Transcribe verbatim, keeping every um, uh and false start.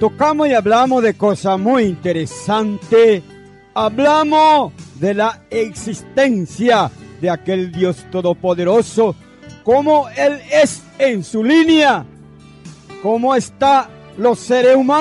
tocamos y hablamos de cosas muy interesantes. Hablamos de la existencia de aquel Dios todopoderoso, cómo Él es en su línea, cómo están los seres humanos.